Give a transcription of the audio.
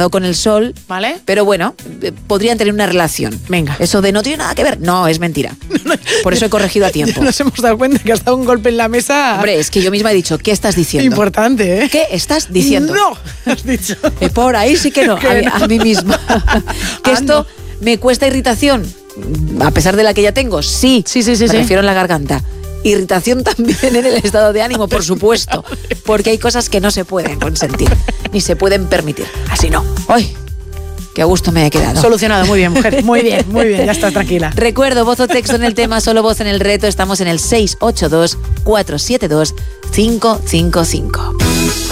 relacionado con el sol, ¿vale? Pero bueno, podrían tener una relación. Venga. Eso de no tiene nada que ver, no, es mentira. Por eso he corregido a tiempo. Nos hemos dado cuenta que has dado un golpe en la mesa. Hombre, es que yo misma he dicho, ¿qué estás diciendo? Importante, ¿eh? ¿Qué estás diciendo? No, has dicho. Por ahí sí que no, a mí misma. Que esto me cuesta irritación, a pesar de la que ya tengo, sí. Me refiero en la garganta. Irritación también en el estado de ánimo, por supuesto, porque hay cosas que no se pueden consentir, ni se pueden permitir. Así no. ¡Ay! ¡Qué a gusto me he quedado! Solucionado, muy bien, mujer. Muy bien, ya estás tranquila. Recuerdo, voz o texto en el tema, solo voz en el reto. Estamos en el 682-472-555.